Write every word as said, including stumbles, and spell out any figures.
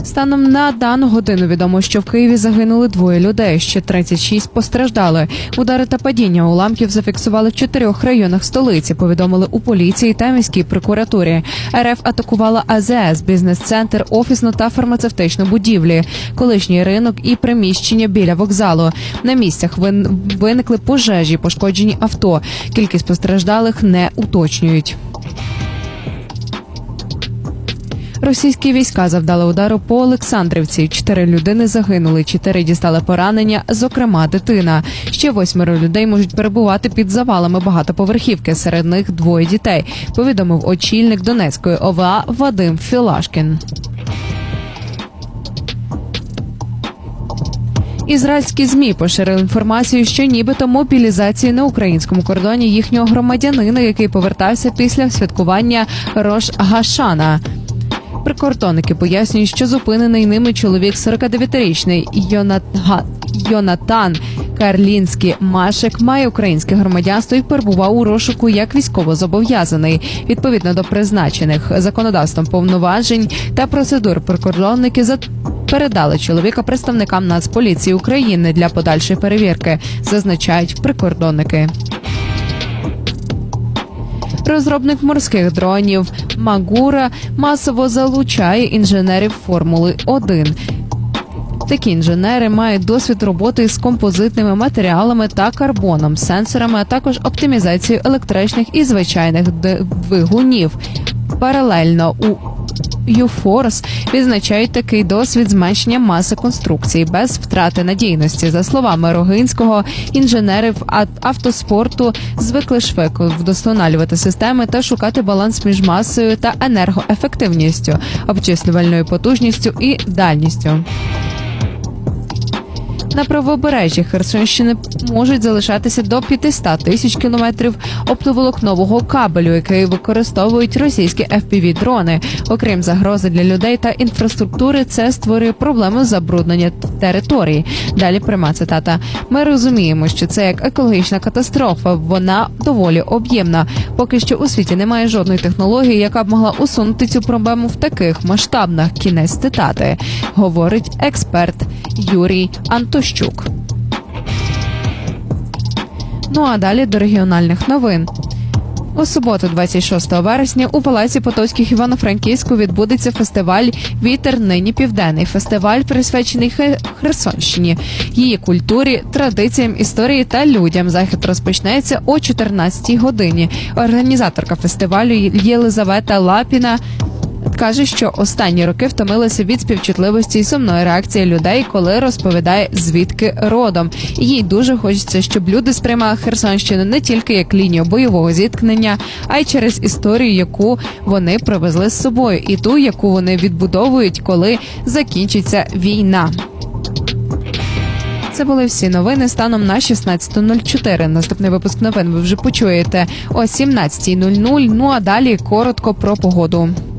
Станом на дану годину відомо, що в Києві загинули двоє людей, ще тридцять шість постраждали. Удари та падіння уламків зафіксували в чотирьох районах столиці, повідомили у поліції та міській прокуратурі. РФ атакувала А Зе Ес, бізнес-центр, офісну та фармацевтичну будівлі, колишній ринок і приміщення біля вокзалу. На місцях виникли пожежі, пошкоджені авто. Кількість постраждалих не уточнюють. Російські війська завдали удару по Олександрівці. Чотири людини загинули, чотири дістали поранення, зокрема дитина. Ще восьмеро людей можуть перебувати під завалами багатоповерхівки, серед них двоє дітей, повідомив очільник Донецької О В А Вадим Філашкін. Ізраїльські ЗМІ поширили інформацію, що нібито мобілізації на українському кордоні їхнього громадянина, який повертався після святкування Рош Гашана. Прикордонники пояснюють, що зупинений ними чоловік сорокадев'ятирічний Йонатан, Йонатан Карлінський Машек має українське громадянство і перебував у розшуку як військовозобов'язаний. Відповідно до призначених законодавством повноважень та процедур, прикордонники за передали чоловіка представникам Нацполіції України для подальшої перевірки, зазначають прикордонники. Розробник морських дронів Магура масово залучає інженерів Формули один. Такі інженери мають досвід роботи з композитними матеріалами та карбоном, сенсорами, а також оптимізацією електричних і звичайних двигунів. Паралельно у Юфорс відзначають такий досвід зменшення маси конструкції без втрати надійності. За словами Рогинського, інженери в автоспорту звикли швидко вдосконалювати системи та шукати баланс між масою та енергоефективністю, обчислювальною потужністю і дальністю. На правобережжі Херсонщини можуть залишатися до п'ятсот тисяч кілометрів оптоволокнового кабелю, який використовують російські еф пі ві-дрони. Окрім загрози для людей та інфраструктури, це створює проблему забруднення території. Далі пряма цитата. «Ми розуміємо, що це як екологічна катастрофа. Вона доволі об'ємна. Поки що у світі немає жодної технології, яка б могла усунути цю проблему в таких масштабах». Кінець цитати, говорить експерт Юрій Антощук. Ну а далі до регіональних новин. У суботу, двадцять шостого вересня, у Палаці Потоцьких Івано-Франківську відбудеться фестиваль «Вітер нині південний». Фестиваль присвячений Херсонщині, її культурі, традиціям, історії та людям. Захід розпочнеться о чотирнадцятій годині. Організаторка фестивалю Єлизавета Лапіна каже, що останні роки втомилася від співчутливості і сумної реакції людей, коли розповідає, звідки родом. Їй дуже хочеться, щоб люди сприймали Херсонщину не тільки як лінію бойового зіткнення, а й через історію, яку вони привезли з собою, і ту, яку вони відбудовують, коли закінчиться війна. Це були всі новини станом на шістнадцята нуль чотири. Наступний випуск новин ви вже почуєте о сімнадцятій нуль нуль. Ну а далі коротко про погоду.